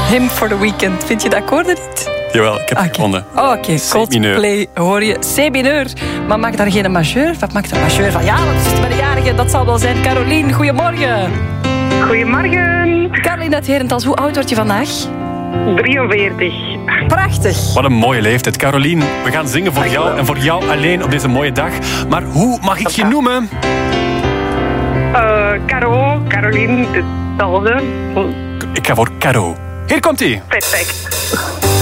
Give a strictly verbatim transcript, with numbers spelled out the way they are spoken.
Hymn for the Weekend. Vind je de akkoorden niet? Jawel, ik heb okay. gevonden. Oh, Oké, okay. Coldplay hoor je. C-mineur. Maar mag daar geen majeur? Wat maakt een majeur van? Ja, wat is het met de jarige? Dat zal wel zijn. Carolien, goedemorgen. Goedemorgen. Carolien uit Herentals, hoe oud word je vandaag? drieënveertig. Prachtig. Wat een mooie leeftijd. Carolien, we gaan zingen voor jou en voor jou alleen op deze mooie dag. Maar hoe mag ik je noemen? Uh, Caro, Carolien, hetzelfde. Ik ga voor Caro. Hier komt-ie. Perfect.